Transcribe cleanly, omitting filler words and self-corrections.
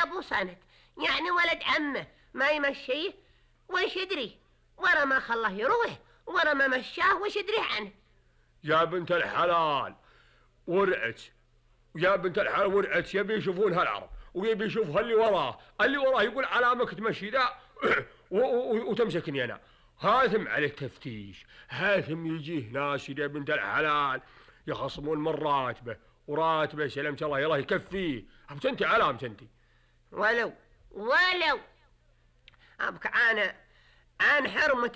ابو سند، يعني ولد عمه ما يمشيه وش يدري؟ ورا ما خلاه يروح ورا ما مشاه وش يدري عنه؟ يا بنت الحلال ورعت، يا بنت الحلال ورعت، يبي يشوفون هالعرب ويبي يشوف اللي وراه يقول علامك تمشي ذا وتمسكني انا. هاثم عليك تفتيش، هاثم يجيه ناس يا بنت الحلال يخصمون من راتبه، وراتبه سلامة الله يراه يكفيه. انت علامة انت. ولو ابك انا حرمة